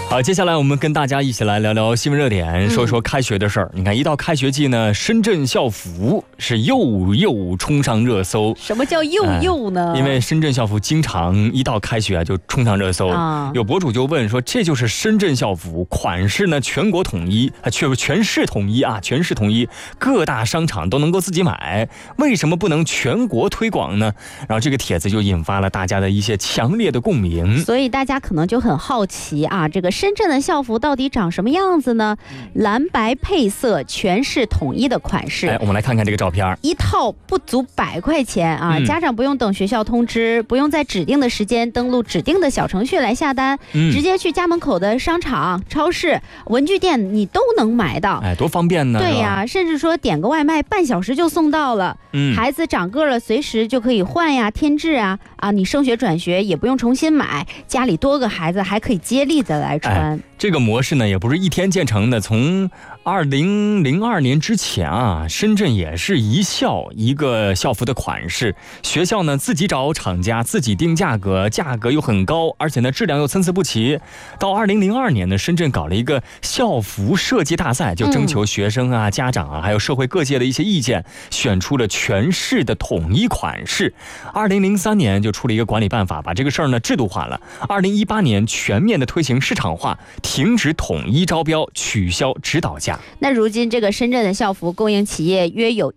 好，接下来我们跟大家一起来聊聊新闻热点，说说开学的事儿。你看，一到开学季呢，深圳校服是又冲上热搜。 什么叫又呢？ 因为深圳校服经常一到开学就冲上热搜。有博主就问说，这就是深圳校服款式呢全国统一，全市统一啊，全市统一，各大商场都能够自己买，为什么不能全国推广呢？然后这个帖子就引发了大家的一些强烈的共鸣。 所以大家可能就很好奇啊，这个深圳的校服到底长什么样子呢？蓝白配色，全市统一的款式。 我们来看看这个照片， 一套不足100块钱啊，家长不用等学校通知，不用在指定的时间登录指定的小程序来下单，直接去家门口的商场、超市、文具店你都能买到。 多方便呢。 对呀，甚至说点个外卖半小时就送到了。孩子长个了随时就可以换呀、添置啊，你升学转学也不用重新买，家里多个孩子还可以接力的来穿。 这个模式呢也不是一天建成的，从2002年之前啊，深圳也是一校一个校服的款式，学校呢自己找厂家自己定价格，价格又很高，而且呢质量又参差不齐。到2002年呢，深圳搞了一个校服设计大赛，就征求学生啊、家长啊还有社会各界的一些意见，选出了全市的统一款式。2003年就出了一个管理办法，把这个事儿呢制度化了。2018年全面的推行市场化，停止统一招标，取消指导价。 那如今这个深圳的校服供应企业约有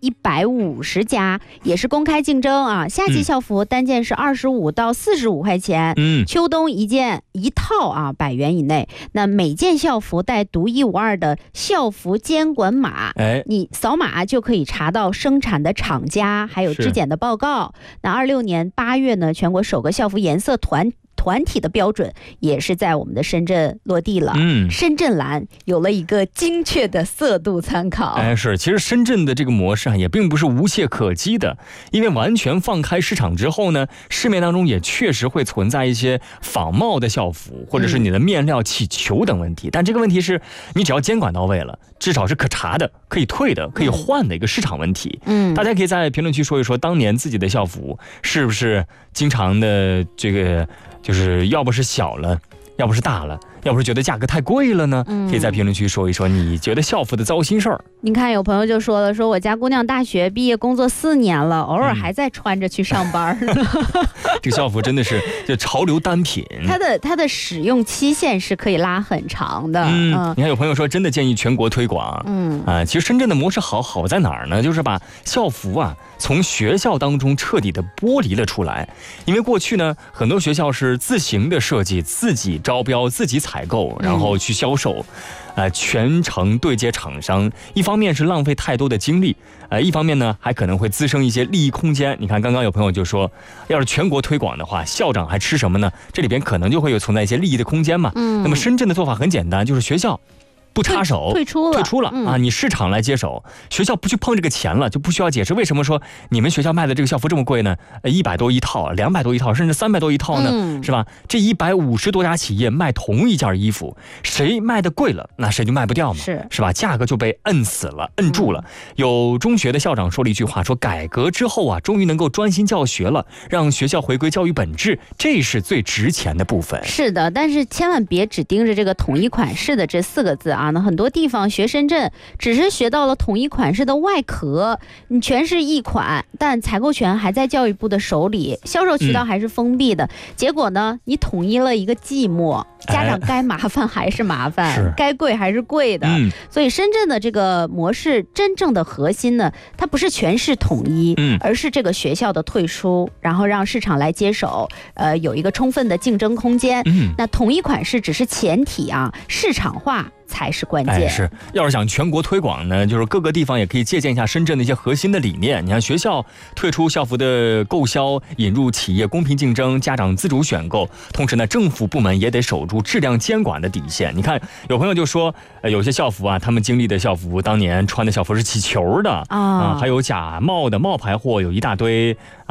150家，也是公开竞争啊。夏季校服单件是25到45块钱，秋冬一套啊100元以内。那每件校服带独一无二的校服监管码，你扫码就可以查到生产的厂家还有质检的报告。那26年8月呢，全国首个校服颜色团体的标准也是在我们的深圳落地了。深圳蓝有了一个精确的色度参考。 是，其实深圳的这个模式也并不是无懈可击的，因为完全放开市场之后呢，市面当中也确实会存在一些仿冒的校服，或者是你的面料起球等问题。但这个问题是你只要监管到位了，至少是可查的、可以退的、可以换的一个市场问题。大家可以在评论区说一说，当年自己的校服是不是经常的这个就是要不是小了，要不是大了，要不是觉得价格太贵了呢？可以在评论区说一说你觉得校服的糟心事儿。 你看有朋友就说了，说我家姑娘大学毕业工作4年了，偶尔还在穿着去上班呢。 这个校服真的是就潮流单品， 它的使用期限是可以拉很长的。 你看有朋友说真的建议全国推广。其实深圳的模式好在哪儿呢？就是把校服从学校当中彻底的剥离了出来。因为过去呢，很多学校是自行的设计，自己招标，自己采购，然后去销售，全程对接厂商。一方面是浪费太多的精力，一方面呢还可能会滋生一些利益空间。你看刚刚有朋友就说，要是全国推广的话，校长还吃什么呢？这里边可能就会有存在一些利益的空间嘛。那么深圳的做法很简单，就是学校不插手， 退出了啊！ 你市场来接手，学校不去碰这个钱了，就不需要解释为什么说你们学校卖的这个校服这么贵呢？100多一套，200多一套，甚至300多一套呢，是吧？这150多家企业卖同一件衣服，谁卖的贵了，那谁就卖不掉嘛，是吧？价格就被摁死了，摁住了。有中学的校长说了一句话，说改革之后终于能够专心教学了，让学校回归教育本质，这是最值钱的部分。 是的，但是千万别只盯着这个统一款式的这4个字啊。那很多地方学深圳只是学到了统一款式的外壳，你全是一款，但采购权还在教育部的手里，销售渠道还是封闭的。结果呢，你统一了一个寂寞，家长该麻烦还是麻烦，该贵还是贵的。所以深圳的这个模式真正的核心呢，它不是全市统一，而是这个学校的退出，然后让市场来接手，有一个充分的竞争空间。那统一款式只是前提啊，市场化才是关键。 是，要是想全国推广呢，就是各个地方也可以借鉴一下深圳的一些核心的理念。你看学校退出校服的购销，引入企业公平竞争，家长自主选购，同时呢，政府部门也得守住质量监管的底线。你看有朋友就说，有些校服他们经历的校服当年穿的校服是起球的还有假冒的冒牌货有一大堆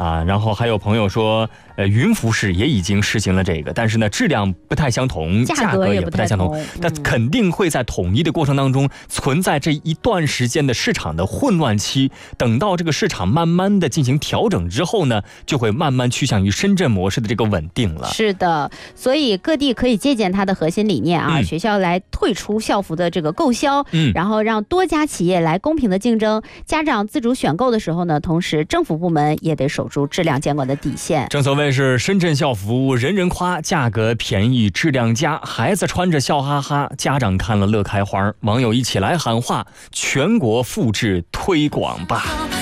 啊。然后还有朋友说，云浮市也已经实行了这个，但是呢，质量不太相同，价格也不太相同，但肯定会在统一的过程当中存在这一段时间的市场的混乱期。等到这个市场慢慢的进行调整之后呢，就会慢慢趋向于深圳模式的这个稳定了。 是的，所以各地可以借鉴它的核心理念啊，学校来退出校服的这个购销，然后让多家企业来公平的竞争。家长自主选购的时候呢，同时政府部门也得守住质量监管的底线。 正所谓是深圳校服人人夸，价格便宜质量佳，孩子穿着笑哈哈，家长看了乐开花。网友一起来喊话，全国复制推广吧。